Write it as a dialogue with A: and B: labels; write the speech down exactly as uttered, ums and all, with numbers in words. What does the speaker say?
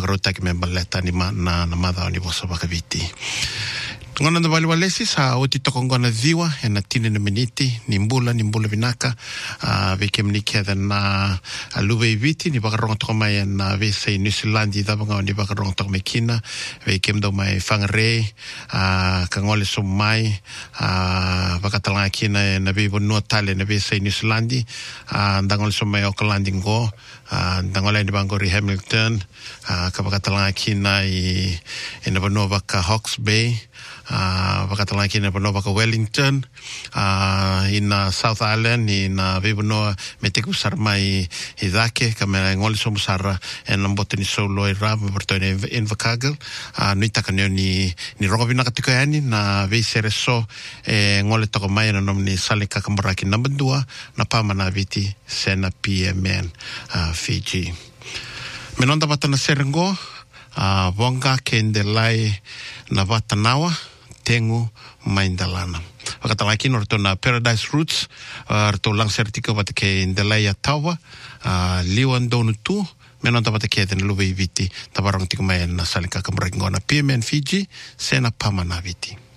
A: whakaroutaki me maleta ni ma, na, na madha o ni vosa wakaviti. Ngona na waliwalesi sa oti toko ngona dhiwa e na tine na miniti ni mbula ni mbula vinaka uh, veke mnikia dha na aluwe i viti ni wakaronga toko mai na vese i New Zealand i dhabanga ni wakaronga toko mai kina veke mdau mai whangarei uh, ka ngole so mai uh, wakatalanga kina e na vivo nua tale na vese i New Zealand uh, ndangole so mai Auckland ngo uh, ndangole ni bangori Hamilton uh, ka wakatalanga kina i e na vanua waka Hawke's Bay Uh, wakatalanga kina pano waka Wellington uh, ina South Island ina vivonoa me te kusara mai i dhake ka me ngole so musara e na mbote ni solo i rā me porto ni Invercargill uh, nui taka neo ni ni rongo vinaka tiko yani na veisere so e ngole toko mai na nom ni sale kakambaraki number dua na pamana viti sena P M N uh, Fiji me nonda watana serengo uh, wonga ke ndelai na watanawa tengu maindalana. Wakatalaki no na Paradise Roots, uh, rato lang sertika wata ke indelai atawa, uh, liwan donu tu, menon ta wata ke den luwe viti, tabarang tika mai na salika kamraki ngona P M N Fiji, sena pamana viti.